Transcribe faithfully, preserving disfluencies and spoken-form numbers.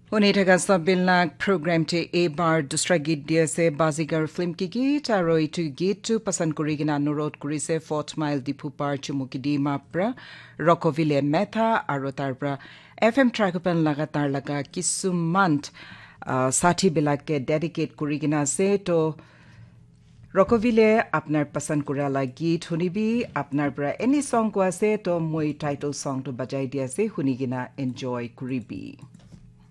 শুনি থকা সববিলাক প্ৰগ্ৰামটি এইবাৰ দুসৰা গীত দি আছে বাজিগাৰ ফিল্ম কি গীত আৰু এইটো গীতটো পছন্দ কৰি কিনে অনুৰোধ কৰিছে ফৰ্ট মাইল ডিপুপাৰ চুমুকি দি মাপ্ৰা ৰকভিলে মেথা আৰু তাৰ পৰা এফ এম ট্ৰাকপেন লাগাতাৰ লগা কিছুমান সাথীবিলাকে ডেডিকেট কৰি কিনে আছে তো ৰকভিলে আপোনাৰ পছন্দ কৰা লা গীত শুনিবি আপোনাৰ পৰা এনি সং কো আছে তো মই টাইটেল সংটো বজাই দি আছে শুনি কিনে এনজয় কৰিবি